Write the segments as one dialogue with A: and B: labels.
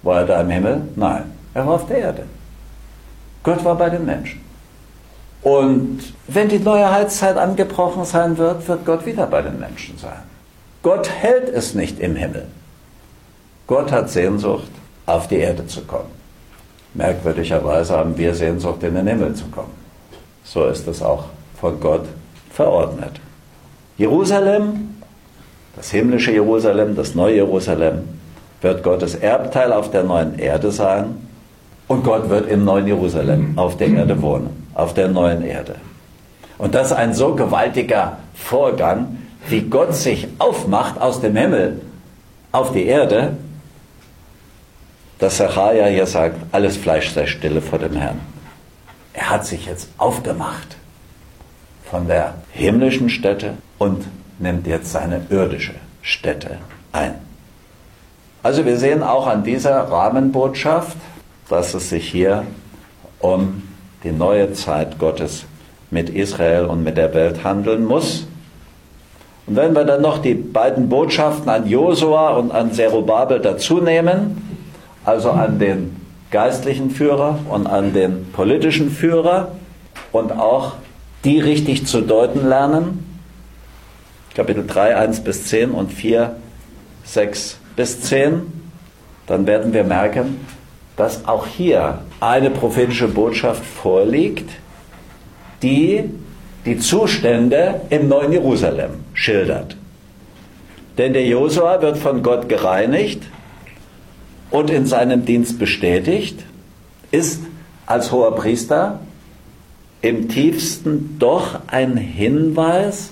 A: War er da im Himmel? Nein, er war auf der Erde. Gott war bei den Menschen. Und wenn die neue Heilszeit angebrochen sein wird, wird Gott wieder bei den Menschen sein. Gott hält es nicht im Himmel. Gott hat Sehnsucht, auf die Erde zu kommen. Merkwürdigerweise haben wir Sehnsucht, in den Himmel zu kommen. So ist es auch von Gott verordnet. Jerusalem, das himmlische Jerusalem, das neue Jerusalem, wird Gottes Erbteil auf der neuen Erde sein. Und Gott wird im neuen Jerusalem auf der Erde wohnen, auf der neuen Erde. Und das ist ein so gewaltiger Vorgang, wie Gott sich aufmacht aus dem Himmel auf die Erde, dass Sacharja hier sagt, alles Fleisch sei stille vor dem Herrn. Er hat sich jetzt aufgemacht von der himmlischen Stätte und nimmt jetzt seine irdische Stätte ein. Also wir sehen auch an dieser Rahmenbotschaft, dass es sich hier um die neue Zeit Gottes mit Israel und mit der Welt handeln muss. Und wenn wir dann noch die beiden Botschaften an Josua und an Zerubabel dazu nehmen, also an den geistlichen Führer und an den politischen Führer und auch die richtig zu deuten lernen, Kapitel 3, 1 bis 10 und 4, 6 bis 10, dann werden wir merken, dass auch hier eine prophetische Botschaft vorliegt, die die Zustände im neuen Jerusalem schildert. Denn der Josua wird von Gott gereinigt und in seinem Dienst bestätigt, ist als hoher Priester im tiefsten doch ein Hinweis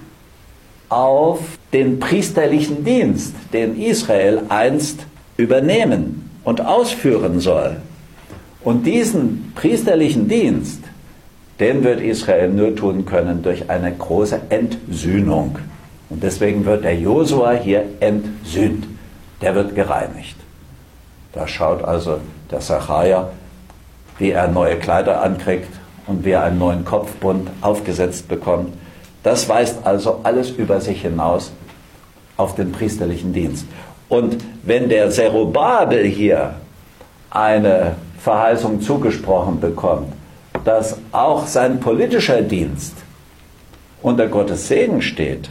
A: auf den priesterlichen Dienst, den Israel einst übernehmen und ausführen soll. Und diesen priesterlichen Dienst, den wird Israel nur tun können durch eine große Entsühnung. Und deswegen wird der Josua hier entsühnt. Der wird gereinigt. Da schaut also der Sacharja, wie er neue Kleider ankriegt und wie er einen neuen Kopfbund aufgesetzt bekommt. Das weist also alles über sich hinaus auf den priesterlichen Dienst. Und wenn der Zerubabel hier eine Verheißung zugesprochen bekommt, dass auch sein politischer Dienst unter Gottes Segen steht,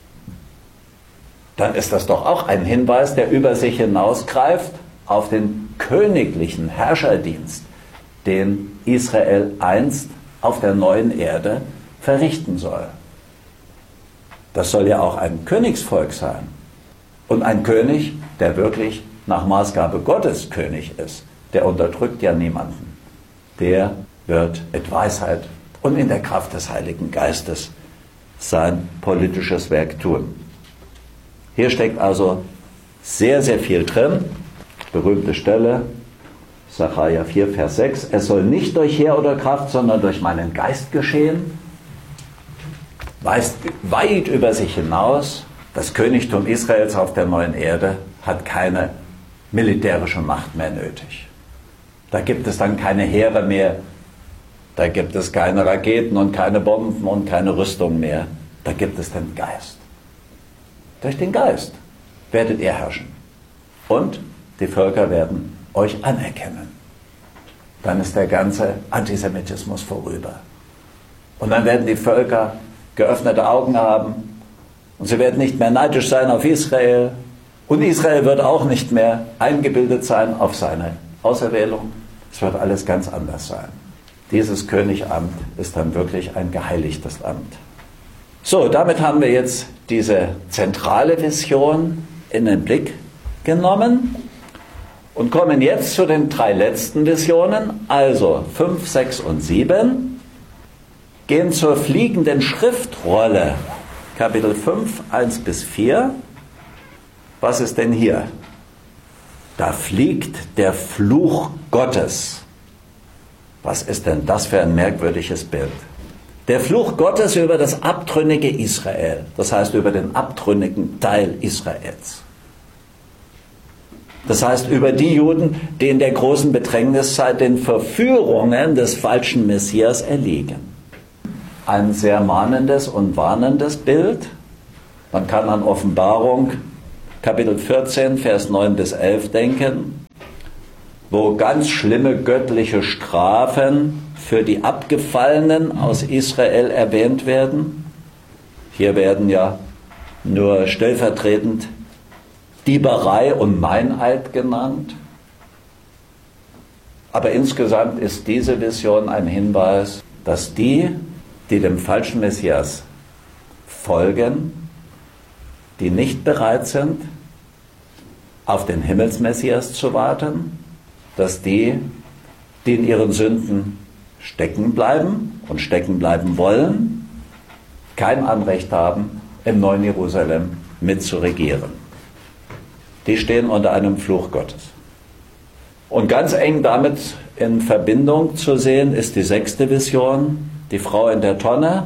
A: dann ist das doch auch ein Hinweis, der über sich hinausgreift auf den königlichen Herrscherdienst, den Israel einst auf der neuen Erde verrichten soll. Das soll ja auch ein Königsvolk sein. Und ein König, der wirklich nach Maßgabe Gottes König ist, der unterdrückt ja niemanden. Der wird mit Weisheit und in der Kraft des Heiligen Geistes sein politisches Werk tun. Hier steckt also sehr, sehr viel drin. Berühmte Stelle, Sacharja 4, Vers 6. Es soll nicht durch Heer oder Kraft, sondern durch meinen Geist geschehen. Weist weit über sich hinaus. Das Königtum Israels auf der neuen Erde hat keine militärische Macht mehr nötig. Da gibt es dann keine Heere mehr, da gibt es keine Raketen und keine Bomben und keine Rüstung mehr. Da gibt es den Geist. Durch den Geist werdet ihr herrschen. Und die Völker werden euch anerkennen. Dann ist der ganze Antisemitismus vorüber. Und dann werden die Völker geöffnete Augen haben und sie werden nicht mehr neidisch sein auf Israel. Und Israel wird auch nicht mehr eingebildet sein auf seine Auserwählung. Es wird alles ganz anders sein. Dieses Königamt ist dann wirklich ein geheiligtes Amt. So, damit haben wir jetzt diese zentrale Vision in den Blick genommen und kommen jetzt zu den 3 letzten Visionen, also 5, 6 und 7, gehen zur fliegenden Schriftrolle, Kapitel 5, 1 bis 4. Was ist denn hier? Da fliegt der Fluch Gottes. Was ist denn das für ein merkwürdiges Bild? Der Fluch Gottes über das abtrünnige Israel, das heißt über den abtrünnigen Teil Israels. Das heißt über die Juden, die in der großen Bedrängniszeit den Verführungen des falschen Messias erliegen. Ein sehr mahnendes und warnendes Bild. Man kann an Offenbarung Kapitel 14, Vers 9 bis 11 denken, wo ganz schlimme göttliche Strafen für die Abgefallenen aus Israel erwähnt werden. Hier werden ja nur stellvertretend Dieberei und Meineid genannt. Aber insgesamt ist diese Vision ein Hinweis, dass die dem falschen Messias folgen, die nicht bereit sind, auf den Himmelsmessias zu warten, dass die in ihren Sünden stecken bleiben und stecken bleiben wollen, kein Anrecht haben, im neuen Jerusalem mitzuregieren. Die stehen unter einem Fluch Gottes. Und ganz eng damit in Verbindung zu sehen ist die 6. Vision, die Frau in der Tonne,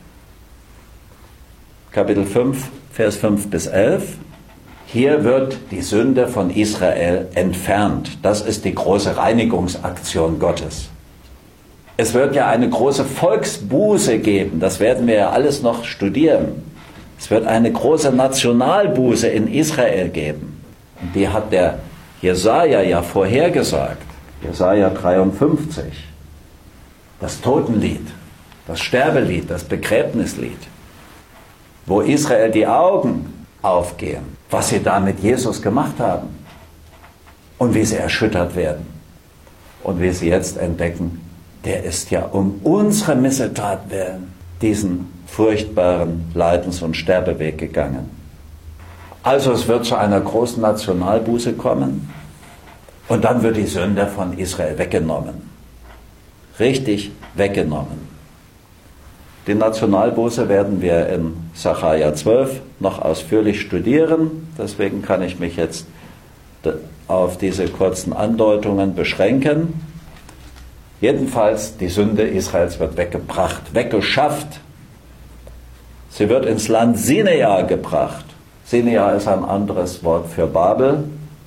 A: Kapitel 5, Vers 5 bis 11. Hier wird die Sünde von Israel entfernt. Das ist die große Reinigungsaktion Gottes. Es wird ja eine große Volksbuße geben, das werden wir ja alles noch studieren. Es wird eine große Nationalbuße in Israel geben. Und die hat der Jesaja ja vorhergesagt. Jesaja 53. Das Totenlied, das Sterbelied, das Begräbnislied, wo Israel die Augen aufgehen, was sie da mit Jesus gemacht haben und wie sie erschüttert werden und wie sie jetzt entdecken, der ist ja um unsere Missetat willen diesen furchtbaren Leidens- und Sterbeweg gegangen. Also es wird zu einer großen Nationalbuße kommen und dann wird die Sünde von Israel weggenommen. Richtig weggenommen. Die Nationalbuße werden wir in Sacharja 12 noch ausführlich studieren. Deswegen kann ich mich jetzt auf diese kurzen Andeutungen beschränken. Jedenfalls, die Sünde Israels wird weggebracht, weggeschafft. Sie wird ins Land Sinea gebracht. Sinea ist ein anderes Wort für Babel.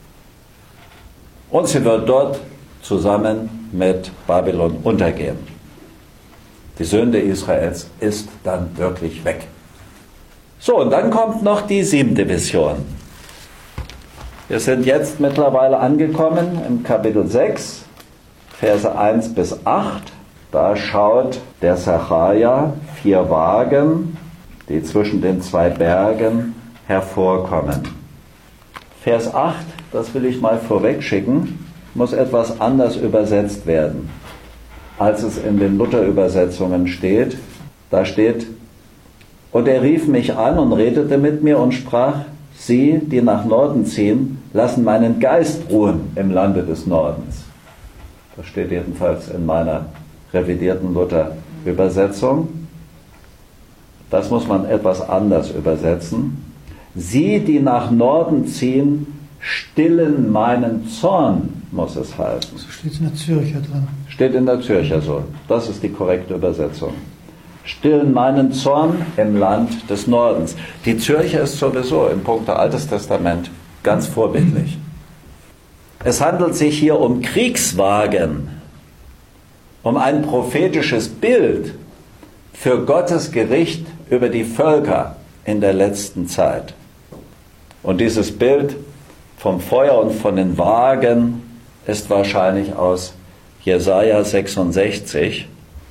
A: Und sie wird dort zusammen mit Babylon untergehen. Die Sünde Israels ist dann wirklich weg. So, und dann kommt noch die 7. Vision. Wir sind jetzt mittlerweile angekommen im Kapitel 6, Verse 1 bis 8. Da schaut der Sacharja 4 Wagen, die zwischen den 2 Bergen hervorkommen. Vers 8, das will ich mal vorwegschicken, muss etwas anders übersetzt werden, als es in den Luther-Übersetzungen steht. Da steht: Und er rief mich an und redete mit mir und sprach: Sie, die nach Norden ziehen, lassen meinen Geist ruhen im Lande des Nordens. Das steht jedenfalls in meiner revidierten Luther-Übersetzung. Das muss man etwas anders übersetzen. Sie, die nach Norden ziehen, stillen meinen Zorn, muss es heißen.
B: So steht es in der Zürcher drin.
A: Steht in der Zürcher so. Das ist die korrekte Übersetzung. Stillen meinen Zorn im Land des Nordens. Die Zürcher ist sowieso im Punkt der Altes Testament ganz vorbildlich. Es handelt sich hier um Kriegswagen, um ein prophetisches Bild für Gottes Gericht über die Völker in der letzten Zeit. Und dieses Bild vom Feuer und von den Wagen ist wahrscheinlich aus Jesaja 66,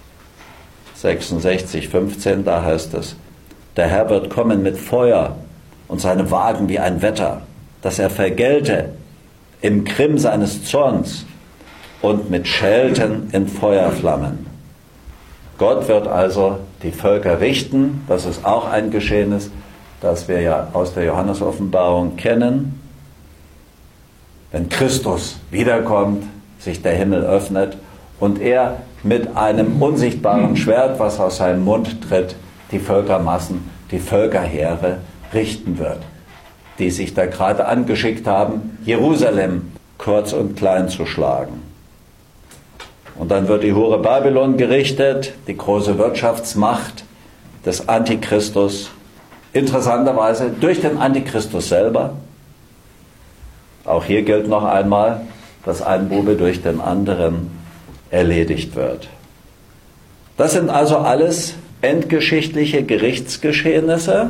A: 15, da heißt es: Der Herr wird kommen mit Feuer und seine Wagen wie ein Wetter, dass er vergelte im Grimm seines Zorns und mit Schelten in Feuerflammen. Gott wird also die Völker richten. Das ist auch ein Geschehnis, das wir ja aus der Johannes-Offenbarung kennen. Wenn Christus wiederkommt, sich der Himmel öffnet und er mit einem unsichtbaren Schwert, was aus seinem Mund tritt, die Völkermassen, die Völkerheere richten wird, die sich da gerade angeschickt haben, Jerusalem kurz und klein zu schlagen. Und dann wird die Hure Babylon gerichtet, die große Wirtschaftsmacht des Antichristus, interessanterweise durch den Antichristus selber. Auch hier gilt noch einmal, dass ein Bube durch den anderen erledigt wird. Das sind also alles endgeschichtliche Gerichtsgeschehnisse.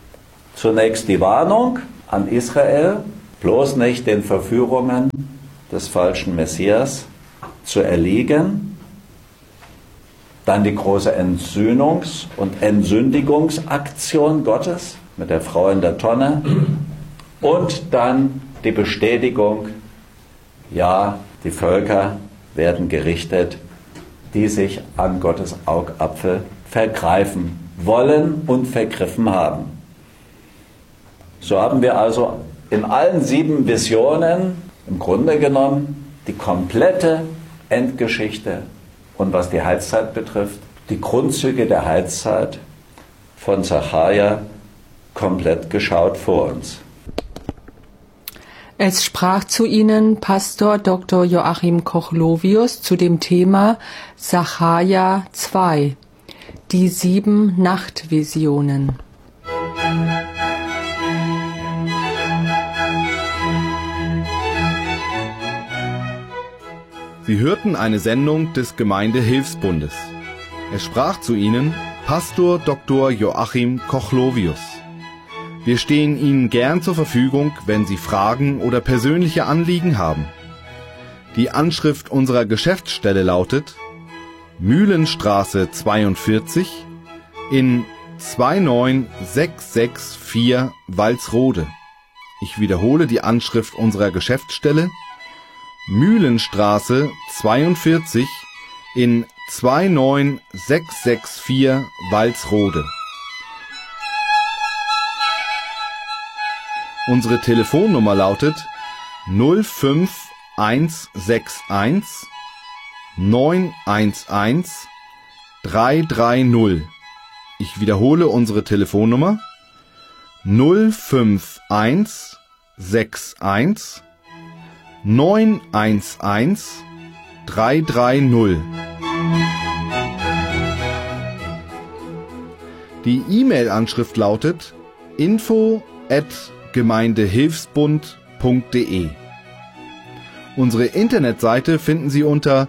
A: Zunächst die Warnung an Israel, bloß nicht den Verführungen des falschen Messias zu erliegen. Dann die große Entsöhnungs- und Entsündigungsaktion Gottes mit der Frau in der Tonne. Und dann die Bestätigung, ja, die Völker werden gerichtet, die sich an Gottes Augapfel vergreifen wollen und vergriffen haben. So haben wir also in allen 7 Visionen im Grunde genommen die komplette Endgeschichte und was die Heilszeit betrifft, die Grundzüge der Heilszeit von Sacharja komplett geschaut vor uns.
B: Es sprach zu ihnen Pastor Dr. Joachim Kochlovius zu dem Thema Sacharja 2, die 7 Nachtvisionen.
C: Sie hörten eine Sendung des Gemeindehilfsbundes. Es sprach zu Ihnen Pastor Dr. Joachim Kochlovius. Wir stehen Ihnen gern zur Verfügung, wenn Sie Fragen oder persönliche Anliegen haben. Die Anschrift unserer Geschäftsstelle lautet Mühlenstraße 42 in 29664 Walsrode. Ich wiederhole die Anschrift unserer Geschäftsstelle Mühlenstraße 42 in 29664 Walsrode. Unsere Telefonnummer lautet 05161 911 330. Ich wiederhole unsere Telefonnummer 05161 911 330. Die E-Mail-Anschrift lautet info@gemeindehilfsbund.de. Unsere Internetseite finden Sie unter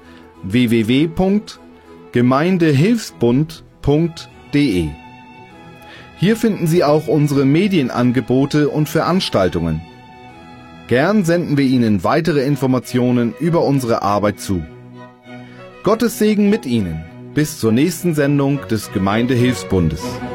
C: www.gemeindehilfsbund.de. Hier finden Sie auch unsere Medienangebote und Veranstaltungen. Gern senden wir Ihnen weitere Informationen über unsere Arbeit zu. Gottes Segen mit Ihnen. Bis zur nächsten Sendung des Gemeindehilfsbundes.